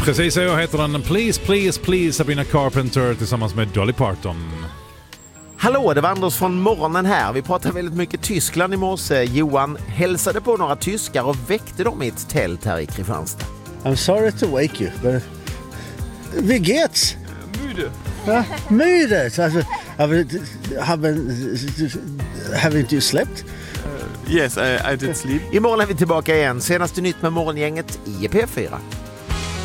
Precis så heter den Please, Please, Please Sabrina Carpenter tillsammans med Dolly Parton. Hallå, det var Anders från morgonen här. Vi pratade väldigt mycket Tyskland i morse. Johan hälsade på några tyskar och väckte dem i ett tält här i Kristianstad. I'm sorry to wake you, but... Wie geht's? Müde. Ja, müde. Alltså, haven't you slept? Yes, I did sleep. Imorgon är vi tillbaka igen. Senaste nytt med morgongänget i P4.